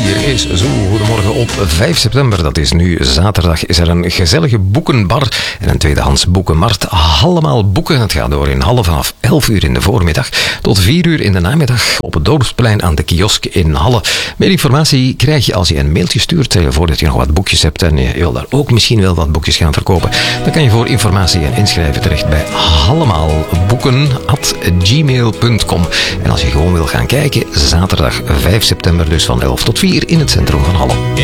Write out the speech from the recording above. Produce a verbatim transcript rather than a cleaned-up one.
vier is zo. Goedemorgen op vijf september, dat is nu zaterdag, is er een gezellige boekenbar en een tweedehands boekenmarkt. Allemaal boeken. Het gaat door in Halle vanaf elf uur in de voormiddag tot vier uur in de namiddag op het Dorpsplein aan de kiosk in Halle. Meer informatie krijg je als je een mailtje stuurt voordat je nog wat boekjes hebt en je wil daar ook misschien wel wat boekjes gaan verkopen. Dan kan je voor informatie en inschrijven terecht bij allemaalboeken at gmail punt com. En als je gewoon wil gaan kijken, zaterdag vijf september dus van elf tot vier in het centrum van Halle.